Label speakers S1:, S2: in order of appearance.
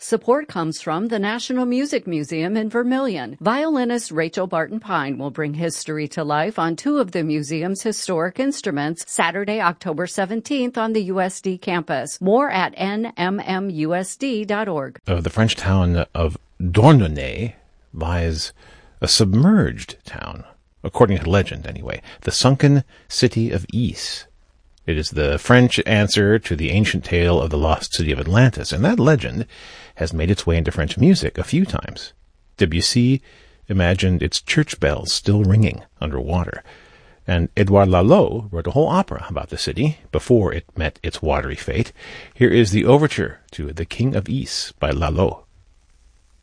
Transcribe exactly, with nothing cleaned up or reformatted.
S1: Support comes from the National Music Museum in Vermilion. Violinist Rachel Barton Pine will bring history to life on two of the museum's historic instruments Saturday, October seventeenth on the U S D campus. More at N M M U S D dot org.
S2: Of the French town of Douarnenez lies a submerged town, according to legend anyway, the sunken city of Ys. It is the French answer to the ancient tale of the lost city of Atlantis, and that legend has made its way into French music a few times. Debussy imagined its church bells still ringing underwater, and Edouard Lalo wrote a whole opera about the city before it met its watery fate. Here is the overture to The King of Ys by Lalo.